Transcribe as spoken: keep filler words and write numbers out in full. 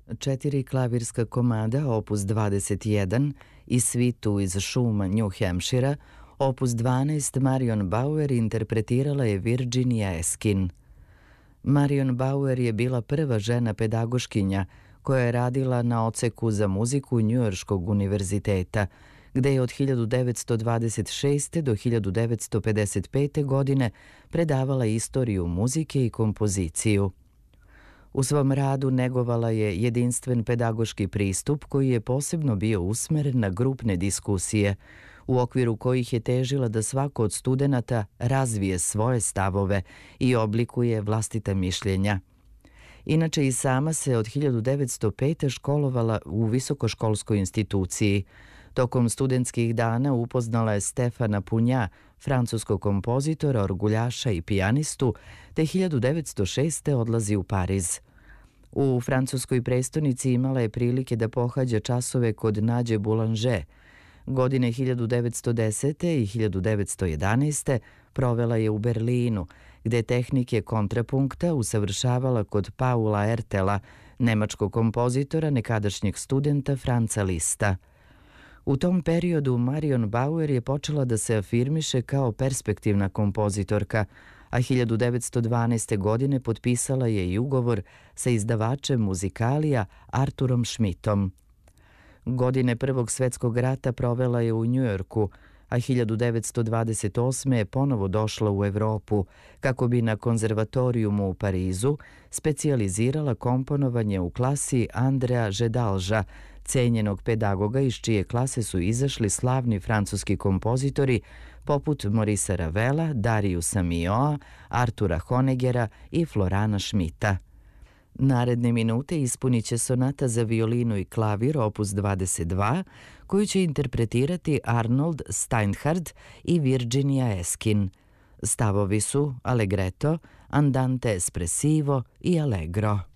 Četiri klavirska komada opus dvadeset jedan i svitu iz šuma New Hampshira, opus dvanaest Marion Bauer interpretirala je Virginia Eskin. Marion Bauer je bila prva žena pedagoškinja koja je radila na odseku za muziku Njujorškog univerziteta, gde je od hiljadu devetsto dvadeset šeste. do hiljadu devetsto pedeset pete. godine predavala istoriju muzike i kompoziciju. U svom radu negovala je jedinstven pedagoški pristup koji je posebno bio usmeren na grupne diskusije, u okviru kojih je težila da svako od studenata razvije svoje stavove i oblikuje vlastita mišljenja. Inače i sama se od hiljadu devetsto pete. školovala u visokoškolskoj instituciji. Tokom studentskih dana upoznala je Stefana Punja, francuskog kompozitora, orguljaša i pijanistu, te hiljadu devetsto šeste. odlazi u Pariz. U francuskoj prestonici imala je prilike da pohađa časove kod Nađe Boulanger. Godine hiljadu devetsto desete. i hiljadu devetsto jedanaeste. provela je u Berlinu, gde tehnike kontrapunkta usavršavala kod Paula Ertela, nemačkog kompozitora, nekadašnjeg studenta Franca Lista. U tom periodu Marion Bauer je počela da se afirmiše kao perspektivna kompozitorka, a hiljadu devetsto dvanaeste. godine potpisala je i ugovor sa izdavačem muzikalija Arturom Schmidtom. Godine Prvog svetskog rata provela je u Njujorku, a hiljadu devetsto dvadeset osme. je ponovo došla u Evropu kako bi na konzervatorijumu u Parizu specijalizirala komponovanje u klasi Andrea Žedalža, cenjenog pedagoga iz čije klase su izašli slavni francuski kompozitori poput Morisa Ravela, Dariusa Milhaua, Artura Honeggera i Florana Schmidta. Naredne minute ispunit će sonata za violinu i klavir opus dvadeset dva, koju će interpretirati Arnold Steinhardt i Virginia Eskin. Stavovi su allegretto, andante espressivo i allegro.